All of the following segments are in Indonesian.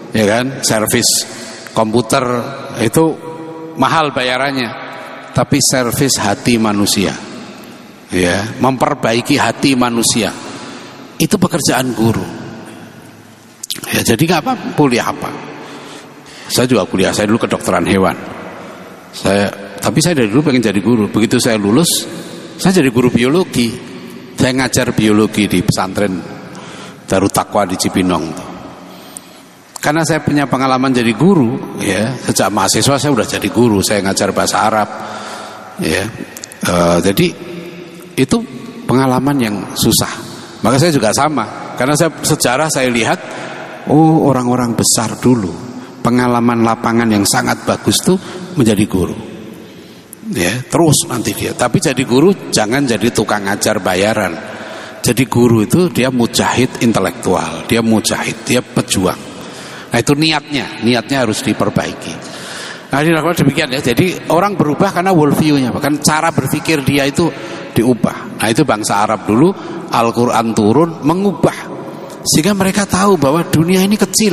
ya kan, servis komputer itu mahal bayarannya, tapi servis hati manusia, ya, memperbaiki hati manusia, itu pekerjaan guru. Ya, jadi nggak apa, kuliah apa? Saya juga kuliah, saya dulu kedokteran hewan. Tapi saya dari dulu pengen jadi guru. Begitu saya lulus, saya jadi guru biologi. Saya ngajar biologi di pesantren Darut Taqwa di Cipinong. Karena saya punya pengalaman jadi guru, ya, sejak mahasiswa saya udah jadi guru. Saya ngajar bahasa Arab, ya. Jadi itu pengalaman yang susah. Maka saya juga sama. Karena sejarah saya lihat, orang-orang besar dulu pengalaman lapangan yang sangat bagus tuh menjadi guru, ya, terus nanti dia. Tapi jadi guru jangan jadi tukang ngajar bayaran. Jadi guru itu dia mujahid intelektual, dia mujahid, dia pejuang. Nah itu niatnya harus diperbaiki. Nah ini demikian ya. Jadi orang berubah karena worldview-nya, bahkan cara berpikir dia itu diubah. Nah itu bangsa Arab dulu, Al-Quran turun mengubah, sehingga mereka tahu bahwa dunia ini kecil,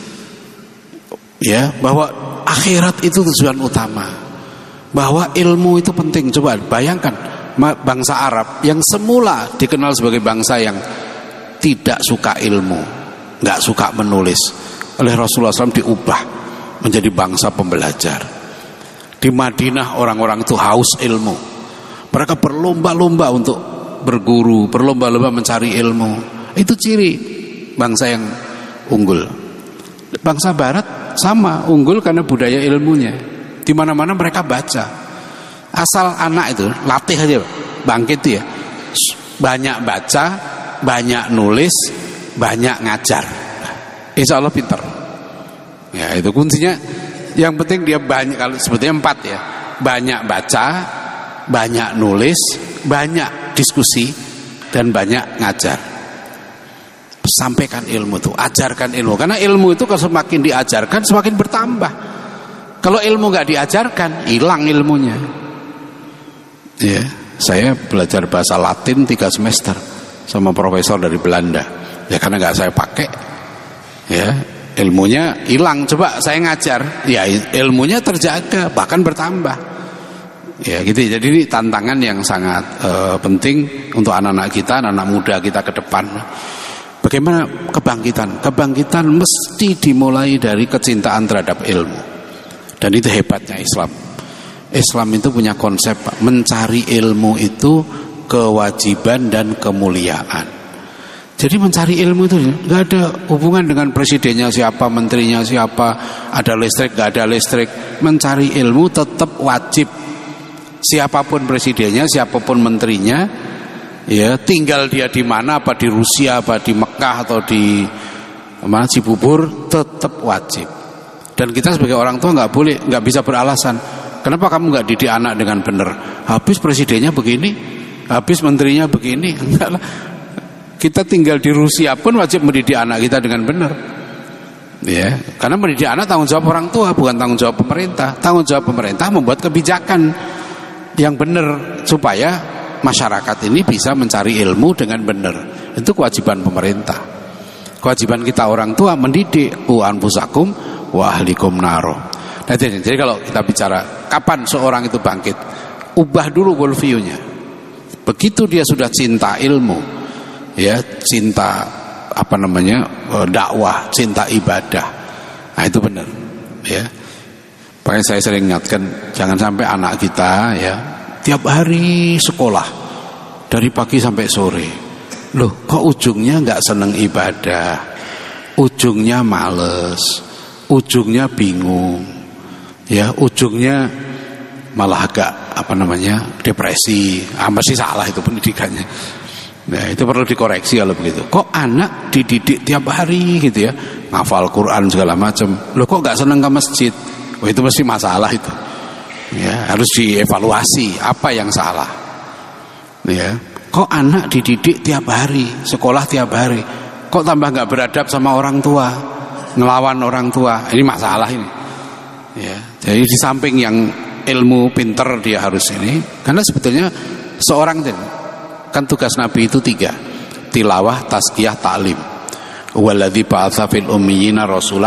ya, bahwa akhirat itu tujuan utama, bahwa ilmu itu penting. Coba bayangkan bangsa Arab yang semula dikenal sebagai bangsa yang tidak suka ilmu, nggak suka menulis, oleh Rasulullah SAW diubah menjadi bangsa pembelajar. Di Madinah orang-orang itu haus ilmu, mereka berlomba-lomba untuk berguru, berlomba-lomba mencari ilmu. Itu ciri bangsa yang unggul. Bangsa Barat sama, unggul karena budaya ilmunya. Di mana-mana mereka baca. Asal anak itu latih aja, bangkit ya. Banyak baca, banyak nulis, banyak ngajar. Insya Allah pintar. Ya itu kuncinya. Yang penting dia banyak, kalau sebetulnya 4 ya. Banyak baca, banyak nulis, banyak diskusi, dan banyak ngajar. Sampaikan ilmu itu, ajarkan ilmu. Karena ilmu itu kalau semakin diajarkan semakin bertambah. Kalau ilmu nggak diajarkan, hilang ilmunya. Ya, saya belajar bahasa Latin 3 semester sama profesor dari Belanda. Ya karena nggak saya pakai, ya ilmunya hilang. Coba saya ngajar, ya ilmunya terjaga bahkan bertambah. Ya gitu. Jadi ini tantangan yang sangat penting untuk anak-anak kita, anak-anak muda kita ke depan. Bagaimana kebangkitan? Kebangkitan mesti dimulai dari kecintaan terhadap ilmu. Dan itu hebatnya Islam. Islam itu punya konsep, mencari ilmu itu kewajiban dan kemuliaan. Jadi mencari ilmu itu nggak ada hubungan dengan presidennya siapa, menterinya siapa, ada listrik nggak ada listrik. Mencari ilmu tetap wajib. Siapapun presidennya, siapapun menterinya, ya tinggal dia di mana, apa di Rusia, apa di Mekah atau di Cibubur, tetap wajib. Dan kita sebagai orang tua nggak bisa beralasan. Kenapa kamu nggak didik anak dengan benar? Habis presidennya begini, habis menterinya begini. Enggak lah. Kita tinggal di Rusia pun wajib mendidik anak kita dengan benar. Ya, karena mendidik anak tanggung jawab orang tua, bukan tanggung jawab pemerintah. Tanggung jawab pemerintah membuat kebijakan yang benar supaya masyarakat ini bisa mencari ilmu dengan benar. Itu kewajiban pemerintah. Kewajiban kita orang tua mendidik, anfusakum wa ahlikum naro. Nah, jadi kalau kita bicara kapan seorang itu bangkit, ubah dulu worldview-nya. Begitu dia sudah cinta ilmu, ya, cinta dakwah, cinta ibadah. Nah, itu benar, ya. Makanya saya sering ingatkan, jangan sampai anak kita ya tiap hari sekolah dari pagi sampai sore. Loh, kok ujungnya nggak seneng ibadah, ujungnya males, ujungnya bingung, ya, ujungnya malah agak depresi. Masih salah itu pendidikannya. Nah, itu perlu dikoreksi kalau begitu. Kok anak dididik tiap hari gitu ya, ngafal Quran segala macam. Loh, kok nggak seneng ke masjid? Itu mesti masalah itu. Ya, harus dievaluasi apa yang salah. Ya, kok anak dididik tiap hari, sekolah tiap hari, kok tambah nggak beradab sama orang tua, ngelawan orang tua? Ini masalah ini. Ya, jadi di samping yang ilmu pinter dia harus ini, karena sebetulnya seorang kan tugas Nabi itu 3, tilawah, tazkiyah, ta'lim. Walladzi ba'atsa fil ummiyina rasulan